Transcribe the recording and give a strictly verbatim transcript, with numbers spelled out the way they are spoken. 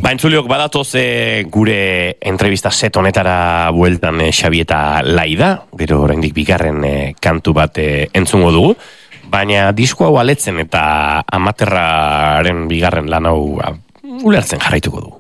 Ba, entzuliok badatoz e, gure entrevista set honetara bueltan e, Xabi eta Laida, gero oraindik bigarren e, kantu bat e, entzungo dugu, baina disko hau aletzen eta amaterraren bigarren lan hau ulertzen jarraituko dugu.